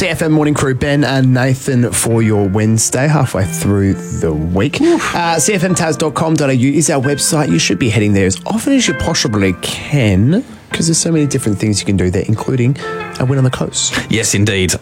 CFM Morning Crew, Ben and Nathan for your Wednesday, halfway through the week. CFMTaz.com.au is our website. You should be heading there as often as you possibly can because there's so many different things you can do there, including a win on the coast. Yes, indeed.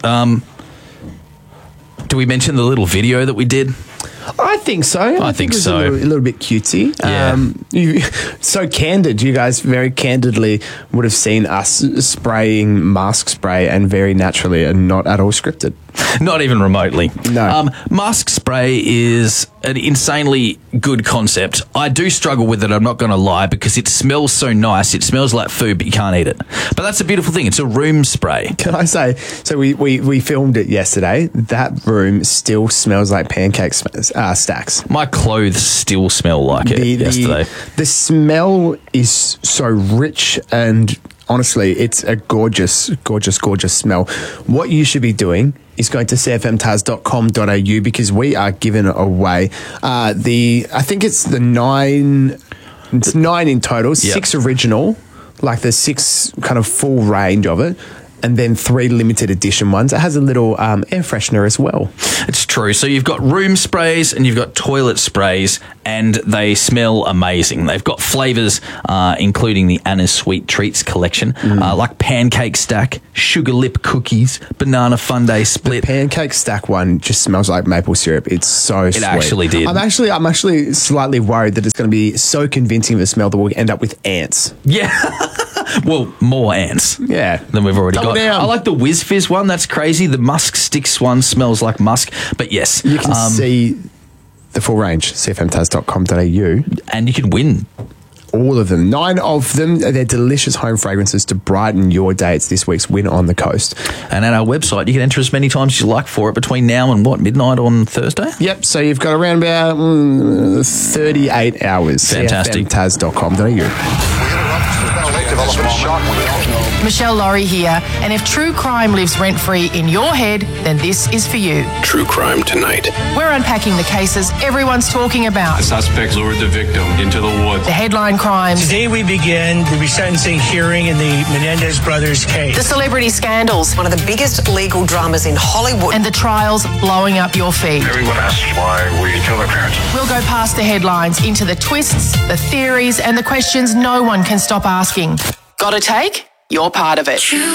Do we mention the little video that we did? I think so. I think it was so. A little bit cutesy. Yeah. So candid. You guys very candidly would have seen us spraying mask spray and very naturally and not at all scripted. Not even remotely. No. Mask spray is an insanely good concept. I do struggle with it, I'm not going to lie, because it smells so nice. It smells like food, but you can't eat it. But that's a beautiful thing. It's a room spray. Can I say, so we filmed it yesterday. That room still smells like pancake stacks. My clothes still smell like it yesterday. The smell is so rich and honestly, it's a gorgeous, gorgeous, gorgeous smell. What you should be doing is going to cfmtaz.com.au because we are giving away I think it's nine in total, 6 original, like the 6 kind of full range of it, and then 3 limited edition ones. It has a little air freshener as well. It's true. So you've got room sprays and you've got toilet sprays, and they smell amazing. They've got flavours, including the Anna's Sweet Treats collection, like pancake stack, sugar lip cookies, banana fundae split. The pancake stack one just smells like maple syrup. It's so sweet. It actually did. I'm actually slightly worried that it's going to be so convincing of a smell that we'll end up with ants. Yeah. Well, more ants. Yeah. Than we've already got. Down. I like the Whiz Fizz one. That's crazy. The Musk Sticks one smells like musk. But yes. You can see the full range, cfmtaz.com.au. And you can win. All of them. 9 of them. They're delicious home fragrances to brighten your day. It's this week's Win on the Coast. And at our website, you can enter as many times as you like for it between now and midnight on Thursday? Yep. So you've got around about 38 hours. Fantastic. cfmtaz.com.au. Michelle Laurie here, and if true crime lives rent-free in your head, then this is for you. True Crime Tonight. We're unpacking the cases everyone's talking about. The suspect lured the victim into the woods. The headline crimes. Today we begin the resentencing hearing in the Menendez brothers case. The celebrity scandals. One of the biggest legal dramas in Hollywood. And the trials blowing up your feed. Everyone asks why we kill their parents. We'll go past the headlines into the twists, the theories, and the questions no one can stop asking. Got a take? You're part of it. True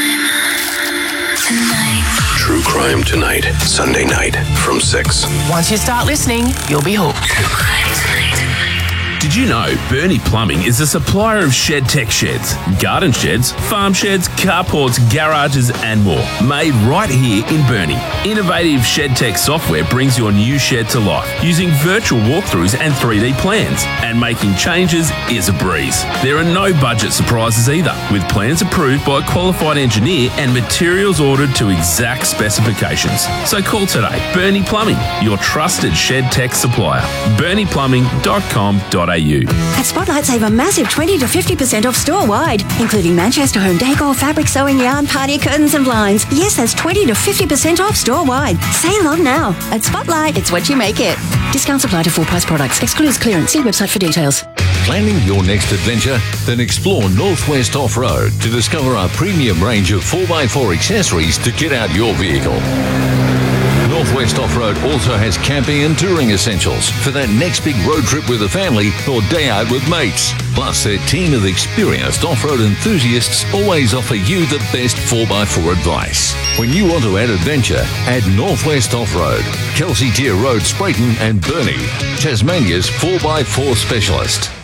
Crime Tonight. Sunday night from 6. Once you start listening, you'll be hooked. Did you know Bernie Plumbing is a supplier of ShedTech sheds, garden sheds, farm sheds, carports, garages and more, made right here in Bernie. Innovative ShedTech software brings your new shed to life using virtual walkthroughs and 3D plans, and making changes is a breeze. There are no budget surprises either, with plans approved by a qualified engineer and materials ordered to exact specifications. So call today. Bernie Plumbing, your trusted ShedTech supplier. BerniePlumbing.com.au. At Spotlight, save a massive 20 to 50% off store-wide, including Manchester home decor, fabric sewing, yarn, party curtains and blinds. Yes, that's 20 to 50% off store-wide. Sale on now. At Spotlight, it's what you make it. Discounts apply to full-price products. Excludes clearance. See website for details. Planning your next adventure? Then explore Northwest Off-Road to discover our premium range of 4x4 accessories to kit out your vehicle. Northwest Off-Road also has camping and touring essentials for that next big road trip with the family or day out with mates. Plus, their team of experienced off-road enthusiasts always offer you the best 4x4 advice. When you want to add adventure, add Northwest Off-Road, Kelsey Tier Road, Sprayton and Burnie, Tasmania's 4x4 specialist.